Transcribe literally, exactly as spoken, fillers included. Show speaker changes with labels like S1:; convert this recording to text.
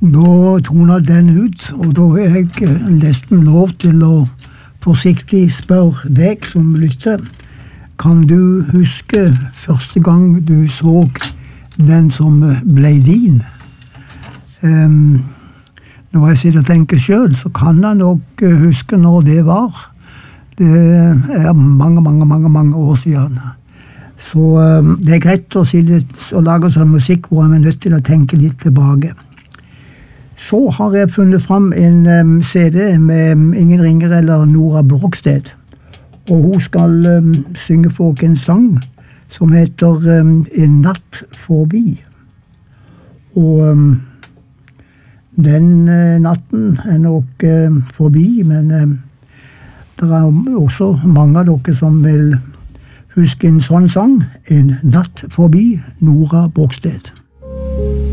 S1: Da tonet den ut, og da har jeg nesten lov til å forsiktig spørre deg som lytter. Kan du huske første gang du så den som ble din? Um, når jeg sitter og tenker selv, så kan jeg nok huske når det var. Det er mange, mange, mange, mange år siden. Så um, det er greit å si litt, å lage sånn musikk hvor jeg er nødt til å tenke litt tilbake. Så har jeg funnet fram en um, C D med ingen ringere eller Nora Brogstedt. Og hun skal um, synge for en sang som heter um, En natt forbi. Og um, den uh, natten er nok uh, forbi, men uh, det er også mange av dere som vil huske en sånn sang. En natt forbi, Nora Brogstedt.